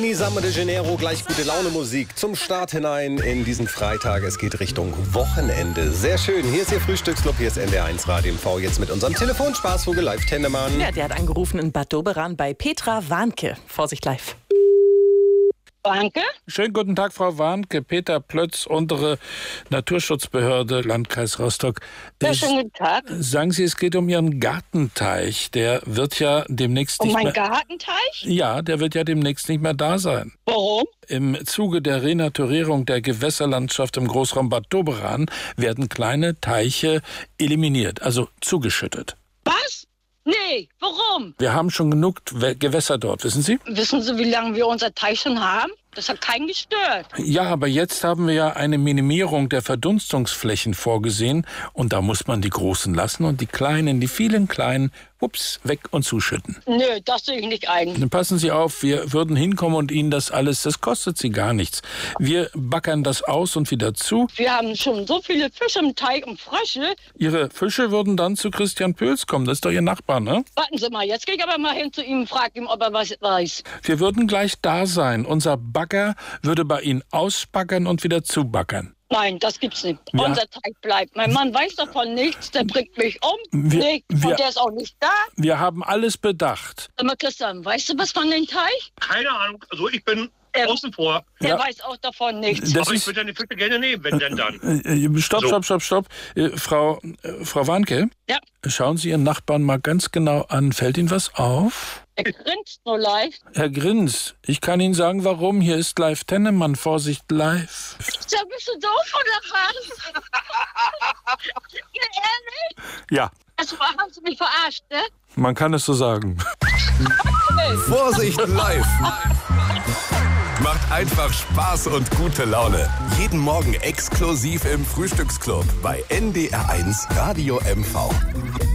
Samba de Janeiro, gleich gute Laune Musik zum Start hinein in diesen Freitag. Es geht Richtung Wochenende. Sehr schön. Hier ist Ihr Frühstücksclub, hier ist NDR1 Radio MV. Jetzt mit unserem Telefonspaßvogel Live Tennemann. Ja, der hat angerufen in Bad Doberan bei Petra Warnke. Vorsicht live. Warnke? Schönen guten Tag, Frau Warnke. Peter Plötz, untere Naturschutzbehörde, Landkreis Rostock. Ja, schönen guten Tag. Sagen Sie, es geht um Ihren Gartenteich. Der wird ja demnächst nicht mehr... Um meinen Gartenteich? Ja, der wird ja demnächst nicht mehr da sein. Warum? Im Zuge der Renaturierung der Gewässerlandschaft im Großraum Bad Doberan werden kleine Teiche eliminiert, also zugeschüttet. Was? Nee, warum? Wir haben schon genug Gewässer dort, wissen Sie? Wissen Sie, wie lange wir unser Teich schon haben? Das hat keinen gestört. Ja, aber jetzt haben wir ja eine Minimierung der Verdunstungsflächen vorgesehen und da muss man die Großen lassen und die Kleinen, die vielen Kleinen, weg und zuschütten. Nö, das sehe ich nicht ein. Dann passen Sie auf, wir würden hinkommen und Ihnen das kostet Sie gar nichts. Wir backern das aus und wieder zu. Wir haben schon so viele Fische im Teich und Frösche. Ihre Fische würden dann zu Christian Pöls kommen, das ist doch Ihr Nachbar, ne? Warten Sie mal, jetzt gehe ich aber mal hin zu ihm und frage ihm, ob er was weiß. Wir würden gleich da sein. Unser Bagger würde bei Ihnen ausbaggern und wieder zubaggern. Nein, das gibt's nicht. Ja. Unser Teich bleibt. Mein Mann weiß davon nichts, der bringt mich um. Und der ist auch nicht da. Wir haben alles bedacht. Sag mal, Christian, weißt du was von dem Teich? Keine Ahnung, also ich bin außen vor. Der weiß auch davon nichts. Das Aber ich ist, würde ja die Fische gerne nehmen, wenn denn dann. Stopp. Frau Warnke, Ja. schauen Sie Ihren Nachbarn mal ganz genau an. Fällt Ihnen was auf? Er grinst nur leicht. Herr Grins, ich kann Ihnen sagen, warum. Hier ist Live Tennemann. Vorsicht, live. Ja, bist du doof oder was? Ehrlich? Ja, Also haben Sie mich verarscht, ne? man kann es so sagen. Vorsicht live. Macht einfach Spaß und gute Laune. Jeden Morgen exklusiv im Frühstücksclub bei NDR1 Radio MV.